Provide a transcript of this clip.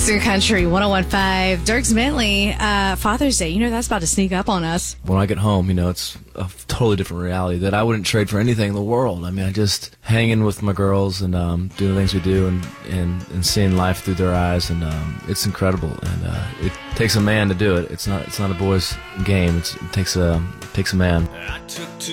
Gangster Country 101.5. Dirks Bentley, Father's Day. That's about to sneak up on us. When I get home, it's a totally different reality that I wouldn't trade for anything in the world. I just hanging with my girls and doing the things we do and seeing life through their eyes, and it's incredible. And it takes a man to do it. It's not a boy's game. It takes a man. I took 2